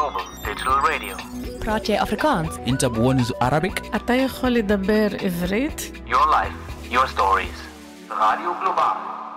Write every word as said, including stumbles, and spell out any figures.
Global Digital Radio. براتي أفريكانس. أنت بونز Arabic. أتا يخلي دبر إفريت. Your life, your stories. Radio Global.